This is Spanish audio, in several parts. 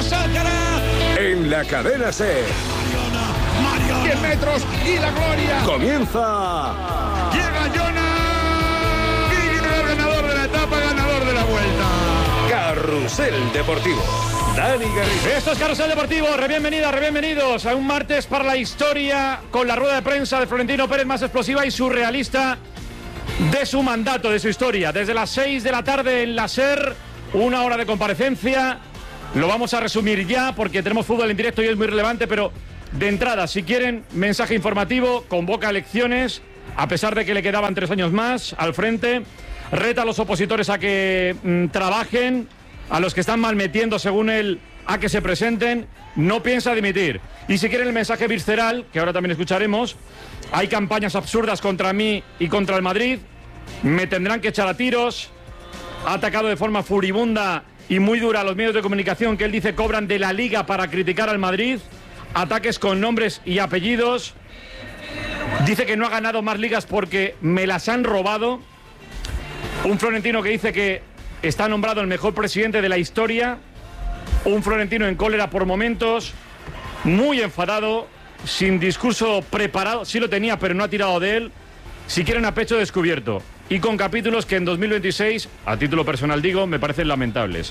Carlos Alcaraz. En la cadena SER. 10 metros y la gloria. Comienza. Llega Jonas. Y ganador de la etapa, ganador de la vuelta. Carrusel Deportivo. Dani Garrido. Esto es Carrusel Deportivo. Bienvenidos a un martes para la historia, con la rueda de prensa de Florentino Pérez más explosiva y surrealista de su mandato, de su historia. Desde las 6 de la tarde en la SER, 1 hora de comparecencia. Lo vamos a resumir ya porque tenemos fútbol en directo y es muy relevante, pero de entrada, si quieren, mensaje informativo, convoca elecciones, a pesar de que le quedaban 3 años más al frente, reta a los opositores a que trabajen, a los que están malmetiendo, según él, a que se presenten, no piensa dimitir. Y si quieren el mensaje visceral, que ahora también escucharemos, hay campañas absurdas contra mí y contra el Madrid, me tendrán que echar a tiros, ha atacado de forma furibunda y muy dura a los medios de comunicación que él dice cobran de la Liga para criticar al Madrid, ataques con nombres y apellidos, dice que no ha ganado más ligas porque me las han robado, un Florentino que dice que está nombrado el mejor presidente de la historia, un Florentino en cólera por momentos, muy enfadado, sin discurso preparado, sí lo tenía pero no ha tirado de él, si quieren a pecho descubierto, y con capítulos que en 2026, a título personal digo, me parecen lamentables.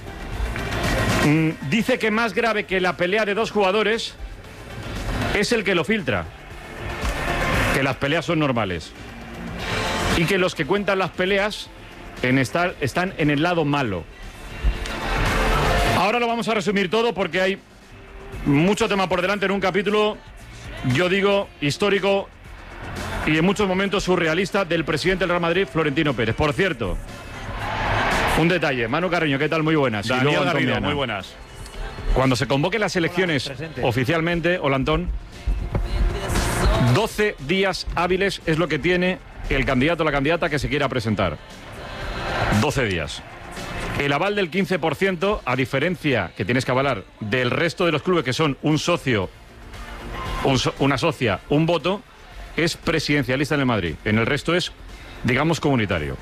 Dice que más grave que la pelea de 2 jugadores es el que lo filtra, que las peleas son normales y que los que cuentan las peleas están en el lado malo. Ahora lo vamos a resumir todo porque hay mucho tema por delante en un capítulo, yo digo, histórico y en muchos momentos surrealista del presidente del Real Madrid, Florentino Pérez. Por cierto, un detalle, Manu Carreño, ¿qué tal? Muy buenas. Daniel Garrido, muy buenas. Cuando se convoquen las elecciones oficialmente, hola Antón, 12 días hábiles es lo que tiene el candidato o la candidata que se quiera presentar. 12 días. El aval del 15%, a diferencia que tienes que avalar del resto de los clubes que son un socio, una socia, un voto, es presidencialista en el Madrid. En el resto es, digamos, comunitario.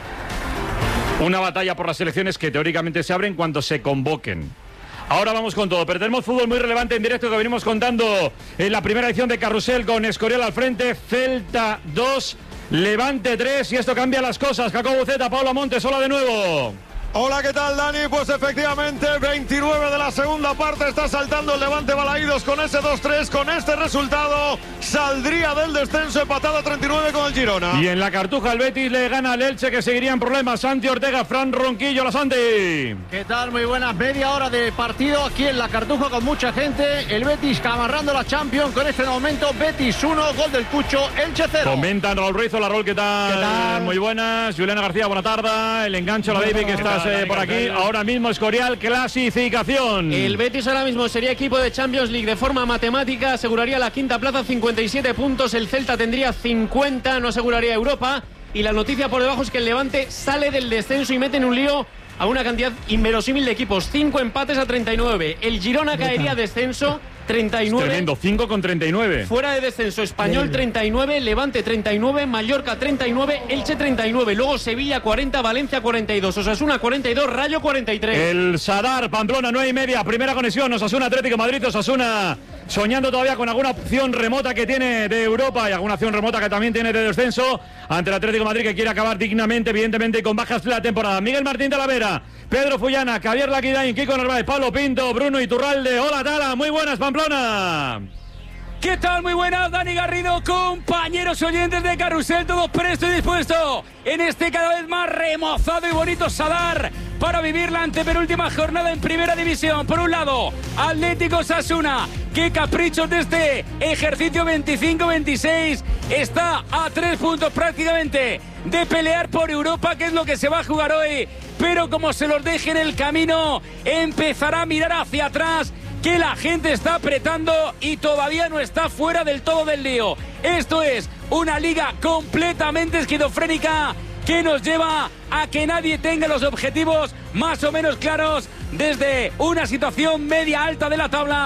Una batalla por las elecciones que teóricamente se abren cuando se convoquen. Ahora vamos con todo, pero tenemos fútbol muy relevante en directo que venimos contando en la primera edición de Carrusel con Escorial al frente, Celta 2, Levante 3 y esto cambia las cosas. Jacobo Buceta, Pablo Montes, hola de nuevo. Hola, ¿qué tal, Dani? Pues efectivamente, 29 de la segunda parte, está saltando el Levante Balaídos con ese 2-3, con este resultado saldría del descenso empatado a 39 con el Girona. Y en la Cartuja el Betis le gana al Elche que seguiría en problemas. Santi Ortega, Fran Ronquillo, la Santi. ¿Qué tal? Muy buenas, media hora de partido aquí en la Cartuja con mucha gente. El Betis amarrando la Champions con este momento. Betis 1, gol del Cucho, Elche 0. Comentan Raúl Ruiz, hola Raúl, ¿qué tal? Muy buenas. Juliana García, buena tarde. El engancho, la Baby que está por aquí, ahora mismo Escorial, clasificación. El Betis ahora mismo sería equipo de Champions League de forma matemática, aseguraría la quinta plaza, 57 puntos, el Celta tendría 50, no aseguraría Europa, y la noticia por debajo es que el Levante sale del descenso y mete en un lío a una cantidad inverosímil de equipos, 5 empates a 39, el Girona caería a descenso, 39. Tremendo, 5 con 39. Fuera de descenso, Español 39, Levante 39, Mallorca 39, Elche 39, luego Sevilla 40, Valencia 42, Osasuna 42, Rayo 43. El Sadar, Pamplona 9:30, primera conexión, Osasuna Atlético de Madrid, Osasuna soñando todavía con alguna opción remota que tiene de Europa y alguna opción remota que también tiene de descenso ante el Atlético de Madrid que quiere acabar dignamente, evidentemente, y con bajas de la temporada. Miguel Martín Talavera, Pedro Fullana, Javier Laquidain, Kiko Narváez, Pablo Pinto, Bruno Iturralde. Hola Tala, muy buenas Pamplona. ¿Qué tal? Muy buenas, Dani Garrido, compañeros oyentes de Carrusel, todos prestos y dispuestos en este cada vez más remozado y bonito Sadar para vivir la antepenúltima jornada en Primera División. Por un lado, Atlético Osasuna, qué caprichos de este ejercicio 25-26, está a 3 puntos prácticamente de pelear por Europa, que es lo que se va a jugar hoy, pero como se los deje en el camino, empezará a mirar hacia atrás, que la gente está apretando y todavía no está fuera del todo del lío. Esto es una liga completamente esquizofrénica que nos lleva a que nadie tenga los objetivos más o menos claros desde una situación media alta de la tabla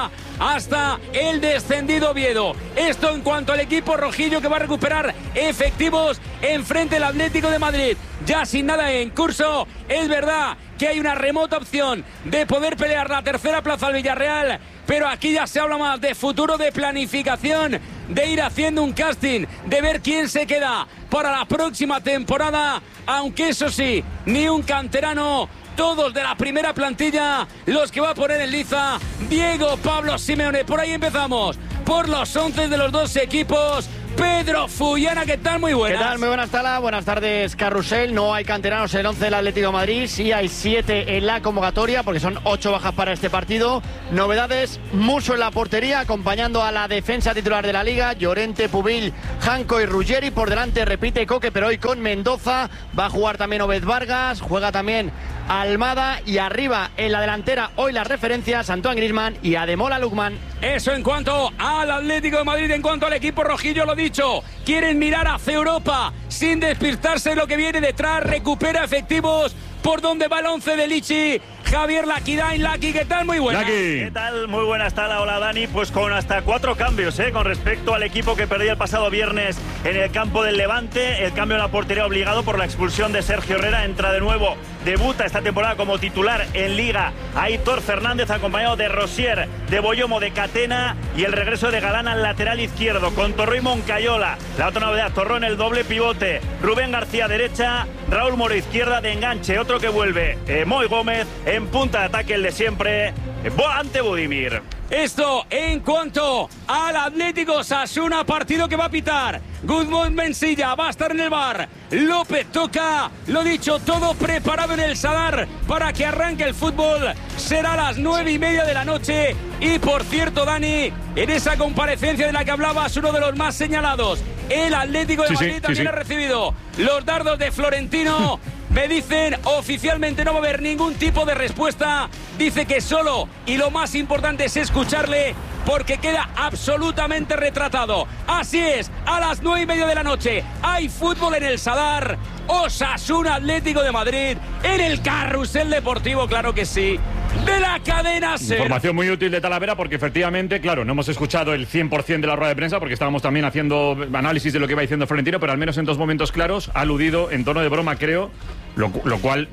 hasta el descendido Oviedo. Esto en cuanto al equipo rojillo, que va a recuperar efectivos enfrente del Atlético de Madrid. Ya sin nada en curso, es verdad que hay una remota opción de poder pelear la tercera plaza al Villarreal, pero aquí ya se habla más de futuro, de planificación, de ir haciendo un casting, de ver quién se queda para la próxima temporada, aunque eso sí, ni un canterano, todos de la primera plantilla, los que va a poner en liza Diego Pablo Simeone. Por ahí empezamos, por los 11 de los dos equipos. Pedro Fullana, ¿qué tal? Muy buenas. ¿Qué tal? Muy buenas, Tala. Buenas tardes, Carrusel. No hay canteranos en el 11 del Atlético de Madrid. Sí hay 7 en la convocatoria, porque son 8 bajas para este partido. Novedades: Musso en la portería, acompañando a la defensa titular de la Liga. Llorente, Pubil, Janco y Ruggeri. Por delante repite Coque, pero hoy con Mendoza. Va a jugar también Obed Vargas. Juega también Almada. Y arriba, en la delantera, hoy las referencias: Antoine Griezmann y Ademola Lookman. Eso en cuanto al Atlético de Madrid. En cuanto al equipo rojillo, lo dicho, quieren mirar hacia Europa sin despistarse de lo que viene detrás. Recupera efectivos por donde va el 11 de Lichi. Javier Laquidain. Laki, ¿qué tal? Muy buenas. ¿Qué tal? Muy buenas, Tala. Hola, Dani. Pues con hasta 4 cambios, con respecto al equipo que perdió el pasado viernes en el campo del Levante. El cambio en la portería obligado por la expulsión de Sergio Herrera. Entra de nuevo, debuta esta temporada como titular en Liga Aitor Fernández, acompañado de Rosier, de Boyomo, de Catena, y el regreso de Galán al lateral izquierdo, con Torró y Moncayola. La otra novedad: Torró en el doble pivote, Rubén García derecha, Raúl Moro izquierda de enganche. Otro que vuelve, Moy Gómez en punta de ataque, el de siempre, ante Budimir. Esto en cuanto al Atlético Osasuna, partido que va a pitar Guzmán Mensilla, va a estar en el bar. López toca, lo dicho, todo preparado en el Sadar para que arranque el fútbol. Será a las 9:30 de la noche. Y por cierto, Dani, en esa comparecencia de la que hablabas, uno de los más señalados, el Atlético de Madrid también ha recibido los dardos de Florentino. Me dicen, oficialmente no va a haber ningún tipo de respuesta. Dice que solo, y lo más importante es escucharle, porque queda absolutamente retratado. Así es, a las 9:30 de la noche hay fútbol en el Sadar. Osasuna Atlético de Madrid en el Carrusel Deportivo, claro que sí, de la cadena SER. Información muy útil de Talavera, porque efectivamente, claro, no hemos escuchado el 100% de la rueda de prensa, porque estábamos también haciendo análisis de lo que iba diciendo Florentino, pero al menos en 2 momentos claros ha aludido en tono de broma, creo, lo cual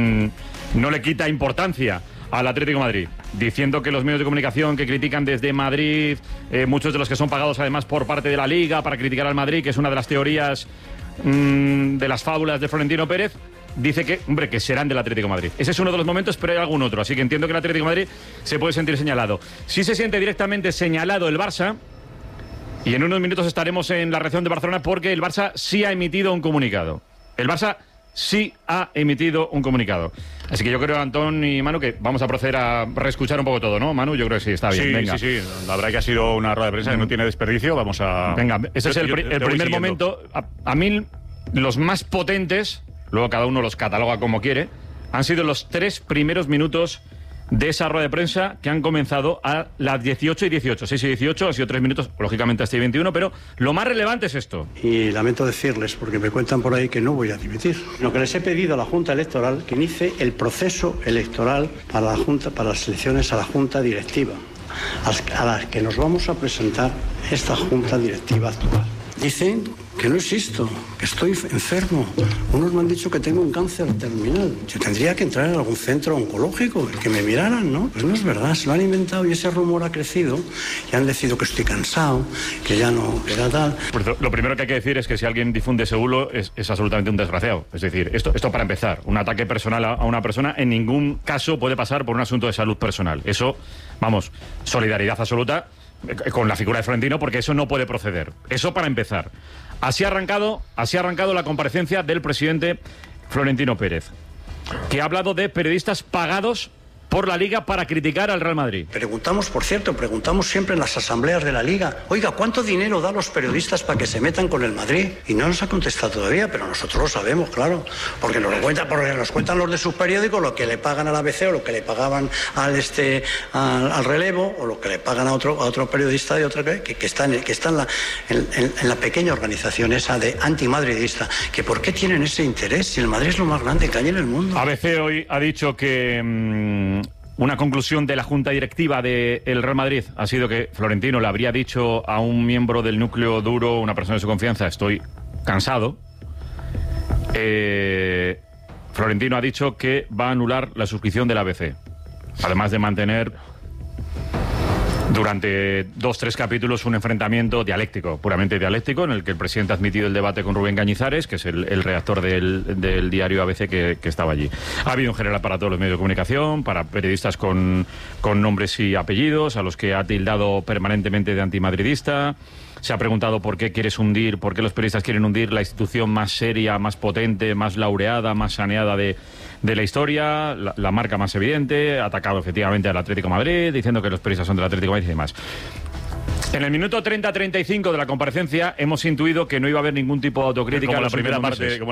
no le quita importancia al Atlético de Madrid, diciendo que los medios de comunicación que critican desde Madrid, muchos de los que son pagados además por parte de la Liga para criticar al Madrid, que es una de las teorías de las fábulas de Florentino Pérez, dice que, hombre, que serán del Atlético de Madrid. Ese es uno de los momentos, pero hay algún otro, así que entiendo que el Atlético de Madrid se puede sentir señalado. Sí se siente directamente señalado el Barça, y en unos minutos estaremos en la reacción de Barcelona, porque el Barça sí ha emitido un comunicado. El Barça sí ha emitido un comunicado. Así que yo creo, Antón y Manu, que vamos a proceder a reescuchar un poco todo, ¿no, Manu? Yo creo que sí, está bien. Sí, venga. sí. La verdad que ha sido una rueda de prensa que no tiene desperdicio. Vamos a... Venga, ese es el primer momento. A mí, los más potentes, luego cada uno los cataloga como quiere, han sido los 3 primeros minutos de esa rueda de prensa, que han comenzado a las 18:18. 6:18, han sido 3 minutos, lógicamente hasta 21, pero lo más relevante es esto. Y lamento decirles, porque me cuentan por ahí, que no voy a dimitir. Lo que les he pedido a la Junta Electoral, que inicie el proceso electoral para la Junta, para las elecciones a la Junta Directiva, a las que nos vamos a presentar esta Junta Directiva actual. Dicen que no existo, que estoy enfermo. Unos me han dicho que tengo un cáncer terminal. Yo tendría que entrar en algún centro oncológico, que me miraran, ¿no? Pues no es verdad, se lo han inventado y ese rumor ha crecido. Y han decidido que estoy cansado, que ya no queda tal. Pues lo primero que hay que decir es que si alguien difunde ese bulo es absolutamente un desgraciado. Es decir, esto para empezar, un ataque personal a una persona en ningún caso puede pasar por un asunto de salud personal. Eso, vamos, solidaridad absoluta con la figura de Florentino, porque eso no puede proceder. Eso para empezar. Así ha arrancado la comparecencia del presidente Florentino Pérez, que ha hablado de periodistas pagados por la Liga para criticar al Real Madrid. Preguntamos siempre en las asambleas de la Liga, oiga, ¿cuánto dinero da los periodistas para que se metan con el Madrid? Y no nos ha contestado todavía, pero nosotros lo sabemos, claro, porque nos cuentan los de sus periódicos, lo que le pagan al ABC o lo que le pagaban al Relevo, o lo que le pagan a otro periodista de otra que está en la pequeña organización esa de antimadridista, que ¿por qué tienen ese interés si el Madrid es lo más grande que hay en el mundo? ABC hoy ha dicho que Una conclusión de la Junta Directiva del Real Madrid ha sido que Florentino le habría dicho a un miembro del núcleo duro, una persona de su confianza, estoy cansado. Florentino ha dicho que va a anular la suscripción del ABC, además de mantener durante 2-3 capítulos un enfrentamiento dialéctico, puramente dialéctico, en el que el presidente ha admitido el debate con Rubén Cañizares, que es el redactor del diario ABC que estaba allí. Ha habido en general para todos los medios de comunicación, para periodistas con nombres y apellidos, a los que ha tildado permanentemente de antimadridista. Se ha preguntado por qué los periodistas quieren hundir la institución más seria, más potente, más laureada, más saneada de la historia, la marca más evidente. Ha atacado efectivamente al Atlético de Madrid, diciendo que los periodistas son del Atlético de Madrid y demás. En el minuto 30-35 de la comparecencia hemos intuido que no iba a haber ningún tipo de autocrítica. Como la primera parte,